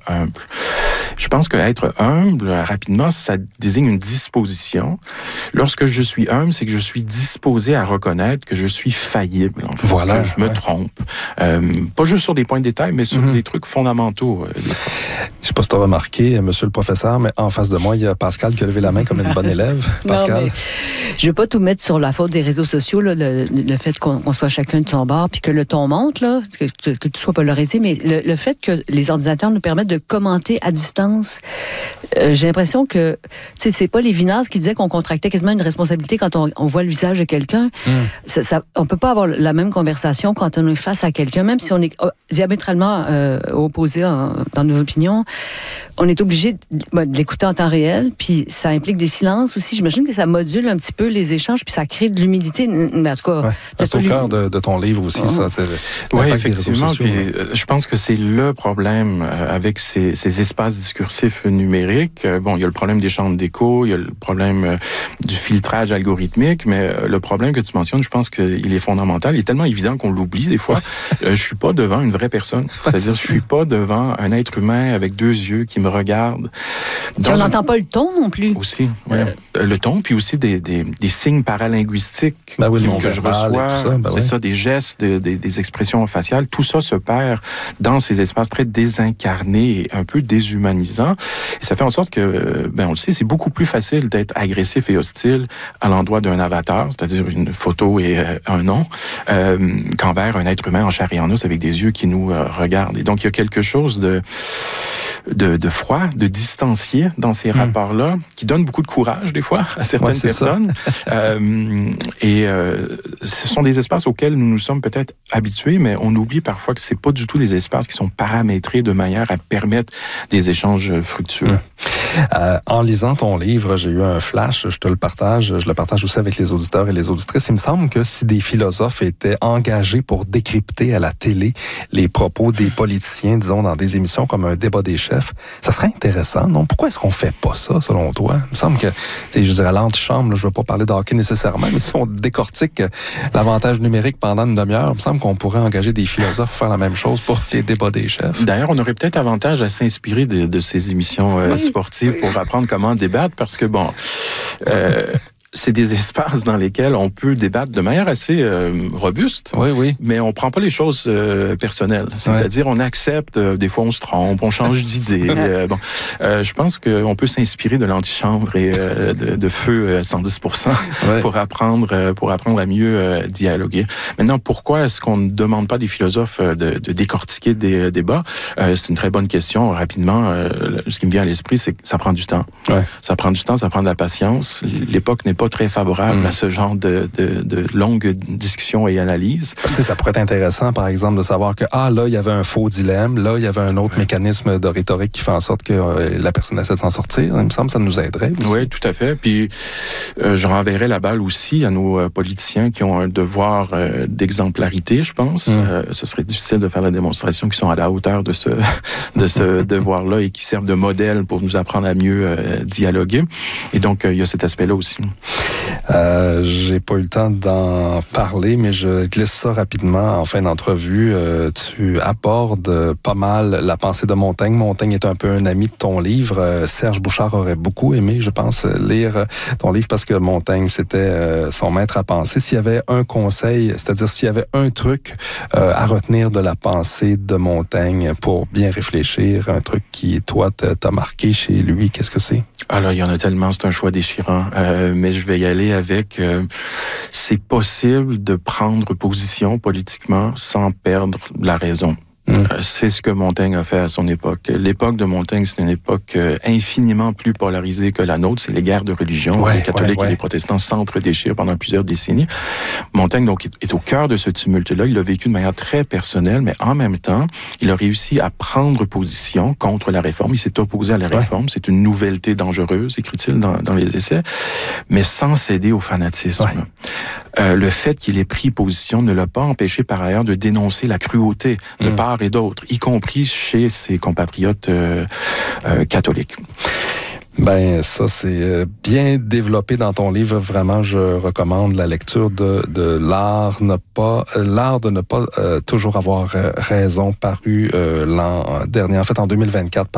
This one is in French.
humble. Je pense qu'être humble, rapidement, ça désigne une disposition. Lorsque je suis humble, c'est que je suis disposé à reconnaître que je suis faillible, en fait, voilà, que je me trompe. Pas juste sur des points de détail, mais sur des trucs fondamentaux. Je sais pas si tu as remarqué, monsieur le professeur, mais en face de moi, il y a Pascal qui a levé la main comme une bonne élève. Pascal? Non, mais je veux pas tout mettre sur la faute des réseaux sociaux, là, le fait qu'on soit chacun de son bord, puis que le ton monte, là, que tu sois polarisé, mais le fait que les ordinateurs nous permettent de commenter à distance, j'ai l'impression que, tu sais, c'est pas Lévinas qui disait qu'on contractait quasiment une responsabilité quand on voit le visage de quelqu'un. On peut pas avoir la même conversation quand on est face à quelqu'un, même si on est diamétralement opposés dans nos opinions. On est obligé de l'écouter en temps réel, puis ça implique des silences aussi. J'imagine que ça module un petit peu les échanges, puis ça crée de l'humidité. Mais en tout cas, c'est au cœur de ton livre aussi, ça. Oui, effectivement. Puis, je pense que c'est le problème avec ces espaces discursifs numériques. Bon, il y a le problème des chambres d'écho, il y a le problème du filtrage algorithmique, mais le problème que tu mentionnes, je pense qu'il est fondamental. Il est tellement évident qu'on l'oublie des fois. Je suis pas devant une vraie personne. C'est-à-dire, je suis pas devant un être humain avec deux yeux qui me regarde. On n'entend pas le ton non plus. Aussi, le ton, puis aussi des signes paralinguistiques que je reçois. C'est ça, des gestes, des expressions faciales. Tout ça se perd dans ces espaces très désincarnés et un peu déshumanisants. Et ça fait en sorte que, on le sait, c'est beaucoup plus facile d'être agressif et hostile à l'endroit d'un avatar, c'est-à-dire une photo et un nom, qu'envers un être humain en chair et en os avec des yeux qui nous regardent. Et donc, il y a quelque chose de froid, de distancié dans ces rapports-là, qui donne beaucoup de courage, des fois, à certaines personnes. Ce sont des espaces auxquels nous nous sommes peut-être habitués, mais on oublie parfois que c'est pas du tout des espaces qui sont paramétrés de manière à permettre des échanges fructueux. En lisant ton livre, j'ai eu un flash, je le partage aussi avec les auditeurs et les auditrices. Il me semble que si des philosophes étaient engagés pour décrypter à la télé les propos des politiciens, disons, dans des émissions comme un débat des chefs, ça serait intéressant, non? Pourquoi est-ce qu'on fait pas ça, selon toi? Il me semble que, je dirais, à l'antichambre, je ne veux pas parler de hockey nécessairement, mais si on décortique l'avantage numérique pendant une demi-heure, il me semble qu'on pourrait engager des philosophes pour faire la même chose pour les débats des chefs. D'ailleurs, on aurait peut-être avantage à s'inspirer de ces émissions sportives pour apprendre comment débattre, parce que, c'est des espaces dans lesquels on peut débattre de manière assez robuste, mais on prend pas les choses personnelles. C'est-à-dire, on accepte, des fois on se trompe, on change d'idée. Je pense qu'on peut s'inspirer de l'antichambre et de feu 110% pour apprendre à mieux dialoguer. Maintenant, pourquoi est-ce qu'on ne demande pas des philosophes de décortiquer des débats? C'est une très bonne question. Rapidement, ce qui me vient à l'esprit, c'est que ça prend du temps. Ça prend du temps, ça prend de la patience. L'époque n'est pas très favorable à ce genre de longues discussions et analyses. Ça pourrait être intéressant, par exemple, de savoir que, là, il y avait un faux dilemme, là, il y avait un autre mécanisme de rhétorique qui fait en sorte que la personne essaie de s'en sortir. Il me semble que ça nous aiderait. Oui, tout à fait. Puis, je renverrai la balle aussi à nos politiciens qui ont un devoir d'exemplarité, je pense. Ce serait difficile de faire la démonstration qu'ils sont à la hauteur de ce devoir-là et qui servent de modèle pour nous apprendre à mieux dialoguer. Et donc, il y a cet aspect-là aussi. J'ai pas eu le temps d'en parler, mais je glisse ça rapidement en fin d'entrevue. Tu abordes pas mal la pensée de Montaigne. Montaigne est un peu un ami de ton livre. Serge Bouchard aurait beaucoup aimé, je pense, lire ton livre parce que Montaigne, c'était son maître à penser. S'il y avait un conseil, c'est-à-dire s'il y avait un truc à retenir de la pensée de Montaigne pour bien réfléchir, un truc qui, toi, t'a marqué chez lui, qu'est-ce que c'est? Alors, il y en a tellement, c'est un choix déchirant. Mais je vais y aller avec... c'est possible de prendre position politiquement sans perdre la raison. C'est ce que Montaigne a fait à son époque. L'époque de Montaigne, c'est une époque infiniment plus polarisée que la nôtre. C'est les guerres de religion. Les catholiques et les protestants s'entre-déchirent pendant plusieurs décennies. Montaigne, donc, est au cœur de ce tumulte-là. Il l'a vécu de manière très personnelle, mais en même temps, il a réussi à prendre position contre la réforme. Il s'est opposé à la réforme. C'est une nouvelleté dangereuse, écrit-il dans les essais, mais sans céder au fanatisme. Le fait qu'il ait pris position ne l'a pas empêché par ailleurs de dénoncer la cruauté de part et d'autre, y compris chez ses compatriotes catholiques. Ben, ça, c'est bien développé dans ton livre. Vraiment, je recommande la lecture de l'art de ne pas toujours avoir raison, paru l'an dernier, en fait, en 2024.